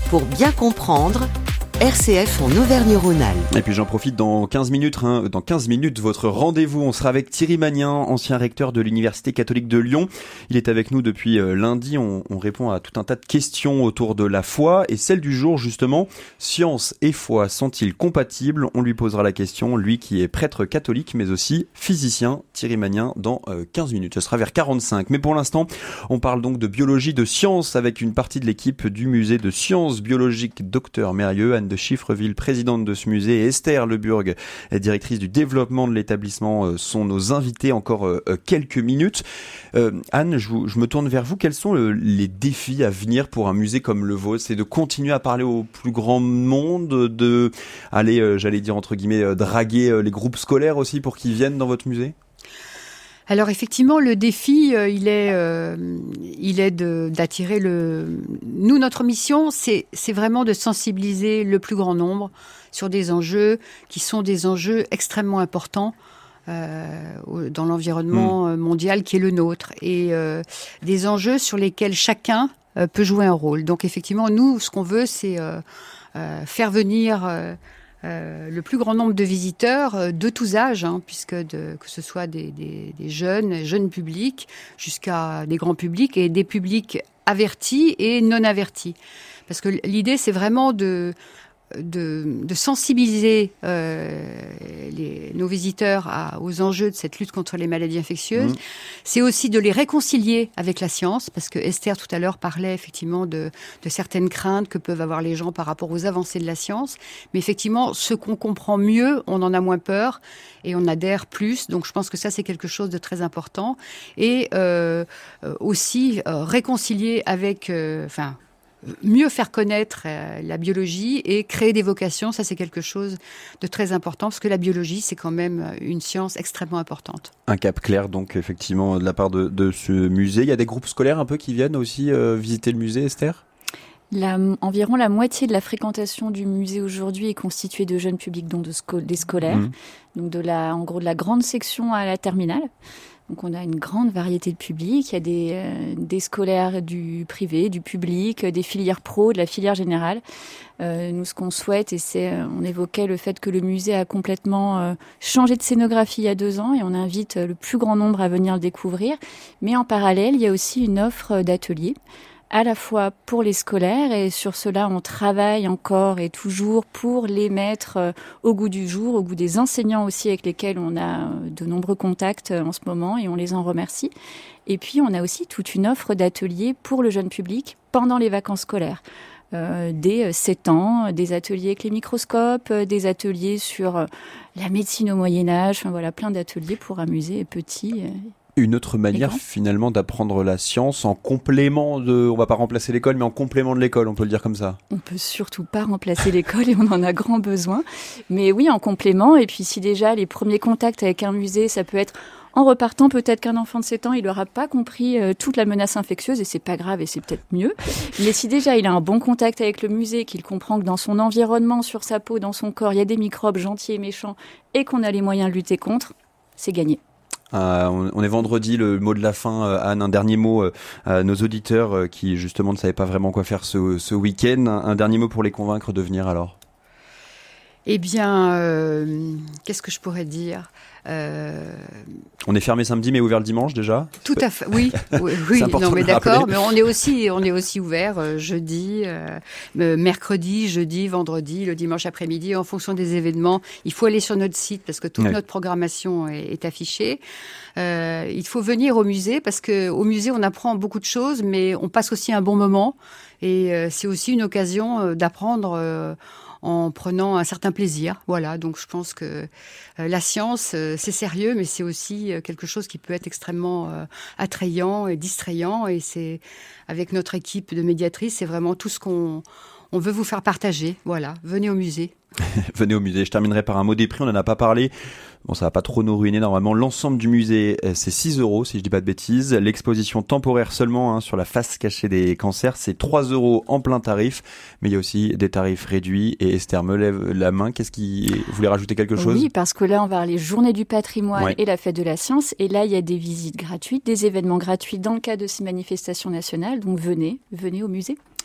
Pour bien comprendre, RCF en Auvergne-Rhône-Alpes. Et puis j'en profite dans 15 minutes, votre rendez-vous. On sera avec Thierry Magnin, ancien recteur de l'Université catholique de Lyon. Il est avec nous depuis lundi. On répond à tout un tas de questions autour de la foi. Et celle du jour, justement, science et foi sont-ils compatibles ? On lui posera la question, lui qui est prêtre catholique, mais aussi physicien. Thierry Magnin dans 15 minutes. Ce sera vers 45. Mais pour l'instant, on parle donc de biologie, de science, avec une partie de l'équipe du musée de sciences biologiques Dr Mérieux, Anne de Chiffreville, présidente de ce musée, et Esther Leburg, directrice du développement de l'établissement, sont nos invités encore quelques minutes. Anne, je me tourne vers vous. Quels sont les défis à venir pour un musée comme le vôtre ? C'est de continuer à parler au plus grand monde, de aller, j'allais dire entre guillemets, draguer les groupes scolaires aussi pour qu'ils viennent dans votre musée ? Alors effectivement, le défi, il est d'attirer Nous, notre mission, c'est vraiment de sensibiliser le plus grand nombre sur des enjeux qui sont des enjeux extrêmement importants dans l'environnement mondial qui est le nôtre, et des enjeux sur lesquels chacun peut jouer un rôle. Donc effectivement, nous, ce qu'on veut, c'est faire venir le plus grand nombre de visiteurs de tous âges, puisque que ce soit des jeunes publics jusqu'à des grands publics et des publics avertis et non avertis. Parce que l'idée, c'est vraiment de sensibiliser nos visiteurs aux enjeux de cette lutte contre les maladies infectieuses. C'est aussi de les réconcilier avec la science, parce que Esther tout à l'heure parlait effectivement de certaines craintes que peuvent avoir les gens par rapport aux avancées de la science. Mais effectivement, ce qu'on comprend mieux, on en a moins peur et on adhère plus. Donc je pense que ça, c'est quelque chose de très important. Et aussi réconcilier avec... mieux faire connaître la biologie et créer des vocations, ça c'est quelque chose de très important, parce que la biologie c'est quand même une science extrêmement importante. Un cap clair donc effectivement de la part de ce musée. Il y a des groupes scolaires un peu qui viennent aussi visiter le musée, Esther ? Environ la moitié de la fréquentation du musée aujourd'hui est constituée de jeunes publics, donc des scolaires, donc en gros de la grande section à la terminale. Donc on a une grande variété de publics, il y a des scolaires du privé, du public, des filières pro, de la filière générale. Nous, ce qu'on souhaite, on évoquait le fait que le musée a complètement changé de scénographie il y a 2 ans, et on invite le plus grand nombre à venir le découvrir. Mais en parallèle, il y a aussi une offre d'ateliers, à la fois pour les scolaires, et sur cela on travaille encore et toujours pour les mettre au goût du jour, au goût des enseignants aussi, avec lesquels on a de nombreux contacts en ce moment, et on les en remercie. Et puis on a aussi toute une offre d'ateliers pour le jeune public pendant les vacances scolaires. Dès 7 ans, des ateliers avec les microscopes, des ateliers sur la médecine au Moyen-Âge, enfin voilà, plein d'ateliers pour amuser les petits. Une autre manière finalement d'apprendre la science en complément on va pas remplacer l'école, mais en complément de l'école, on peut le dire comme ça. On peut surtout pas remplacer l'école, et on en a grand besoin. Mais oui, en complément. Et puis si déjà les premiers contacts avec un musée, ça peut être en repartant, peut-être qu'un enfant de 7 ans, il n'aura pas compris toute la menace infectieuse, et c'est pas grave, et c'est peut-être mieux. Mais si déjà il a un bon contact avec le musée, qu'il comprend que dans son environnement, sur sa peau, dans son corps, il y a des microbes gentils et méchants, et qu'on a les moyens de lutter contre, c'est gagné. On est vendredi, le mot de la fin. Anne, un dernier mot à nos auditeurs qui justement ne savaient pas vraiment quoi faire ce week-end. Un dernier mot pour les convaincre de venir alors ? Eh bien, qu'est-ce que je pourrais dire ? On est fermé samedi mais ouvert le dimanche déjà ? Tout à fait, oui, non mais d'accord, mais on est aussi ouvert jeudi, mercredi, jeudi, vendredi, le dimanche après-midi, en fonction des événements. Il faut aller sur notre site parce que toute notre programmation est affichée. Il faut venir au musée parce que au musée on apprend beaucoup de choses, mais on passe aussi un bon moment, et c'est aussi une occasion d'apprendre en prenant un certain plaisir. Voilà, donc je pense que la science, c'est sérieux, mais c'est aussi quelque chose qui peut être extrêmement attrayant et distrayant. Et c'est, avec notre équipe de médiatrices, c'est vraiment tout ce qu'on veut vous faire partager. Voilà, venez au musée. Venez au musée. Je terminerai par un mot des prix, on n'en a pas parlé. Bon, ça va pas trop nous ruiner normalement. L'ensemble du musée, c'est 6 € si je dis pas de bêtises. L'exposition temporaire seulement sur la face cachée des cancers, c'est 3 € en plein tarif. Mais il y a aussi des tarifs réduits. Et Esther me lève la main. Vous voulez rajouter quelque chose ? Oui, parce que là, on va avoir les journées du patrimoine et la fête de la science. Et là, il y a des visites gratuites, des événements gratuits dans le cadre de ces manifestations nationales. Donc venez au musée.